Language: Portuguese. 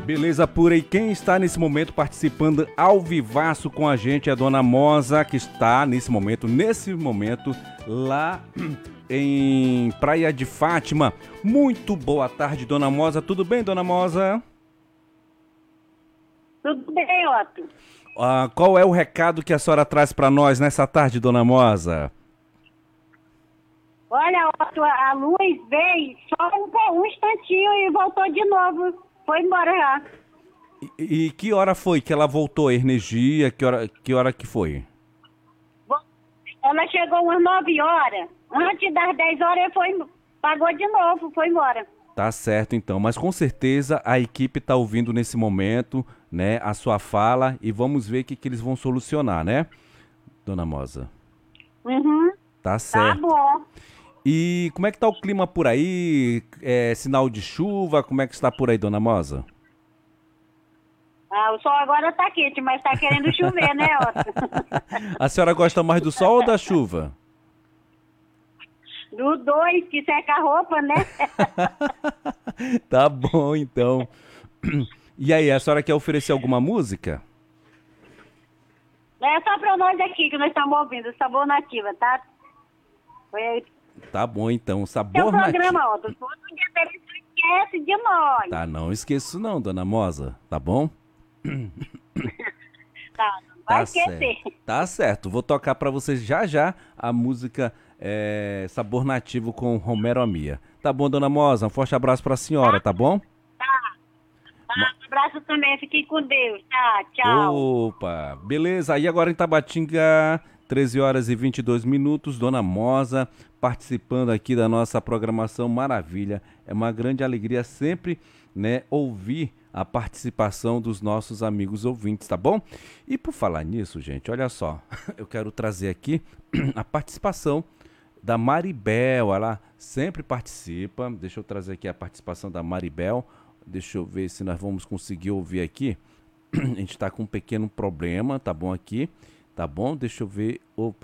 Beleza pura, e quem está nesse momento participando ao vivaço com a gente é a Dona Moza, que está nesse momento lá em Praia de Fátima. Muito boa tarde, Dona Moza. Tudo bem, Dona Moza? Tudo bem, Otto. Qual é o recado que a senhora traz para nós nessa tarde, Dona Moza? Olha, Otto, a luz veio só um instantinho e voltou de novo. Foi embora já. E que hora foi que ela voltou a energia? Que hora que foi? Ela chegou umas 9 horas. Antes das 10 horas, pagou de novo, foi embora. Tá certo, então. Mas com certeza a equipe tá ouvindo nesse momento, né, a sua fala, e vamos ver o que eles vão solucionar, né, Dona Moza? Uhum. Tá certo. Tá bom. E como é que tá o clima por aí? Sinal de chuva? Como é que está por aí, Dona Moza? O sol agora tá quente, mas tá querendo chover, né, Otto? A senhora gosta mais do sol ou da chuva? Dos dois, que seca a roupa, né? Tá bom, então. E aí, a senhora quer oferecer alguma música? É só pra nós aqui que nós estamos ouvindo, Sabor Nativa, tá? Foi Tá bom, então. o Sabor nativo. programa, Otto. Todo dia dele não esquece de nós. Tá, não esqueço não, Dona Moza. Tá bom? Tá, não vai esquecer. Certo. Tá certo. Vou tocar pra vocês já a música Sabor Nativo com Romero Amia. Tá bom, Dona Moza? Um forte abraço pra senhora, tá bom? Tá, um abraço também, fiquem com Deus, tá? Tchau. Opa, beleza. E agora em Tabatinga, 13 horas e 22 minutos, Dona Moza participando aqui da nossa programação maravilha. É uma grande alegria sempre, né, ouvir a participação dos nossos amigos ouvintes, tá bom? E por falar nisso, gente, olha só, eu quero trazer aqui a participação da Maribel. Ela sempre participa. Deixa eu trazer aqui a participação da Maribel. Deixa eu ver se nós vamos conseguir ouvir aqui. A gente tá com um pequeno problema, tá bom aqui? Tá bom? Deixa eu ver. Opa.